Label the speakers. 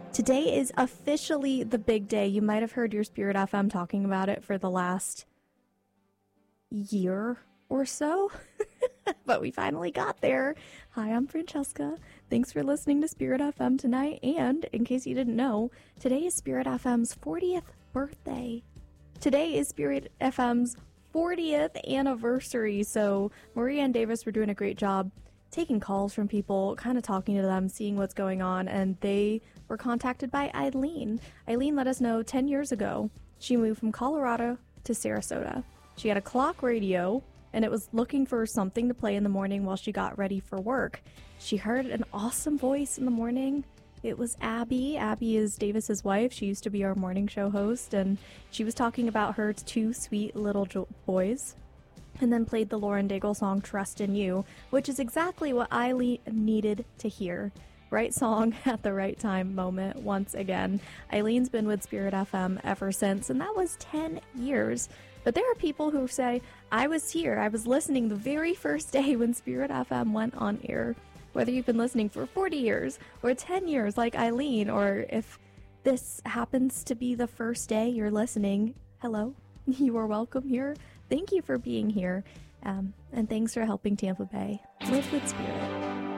Speaker 1: Today is officially the big day. You might have heard your Spirit FM talking about it for the last year or so, but we finally got there. Hi, I'm Francesca. Thanks for listening to Spirit FM tonight. And in case you didn't know, today is Spirit FM's 40th birthday. Today is Spirit FM's 40th anniversary. So Maria and Davis were doing a great job taking calls from people, kind of talking to them, seeing what's going on, and they were contacted by Eileen. Eileen let us know 10 years ago she moved from Colorado to Sarasota. She had a clock radio, and it was looking for something to play in the morning while she got ready for work. She heard an awesome voice in the morning. It was Abby. Abby is Davis's wife. She used to be our morning show host, and she was talking about her two sweet little boys, and then played the Lauren Daigle song Trust in You, which is exactly what Eileen needed to hear. Right song at the right time moment once again. Eileen's been with Spirit FM ever since, and that was 10 years. But there are people who say, I was here, I was listening the very first day when Spirit FM went on air. Whether you've been listening for 40 years or 10 years like Eileen, or if this happens to be the first day you're listening, hello, you are welcome here. Thank you for being here, and thanks for helping Tampa Bay live with Spirit.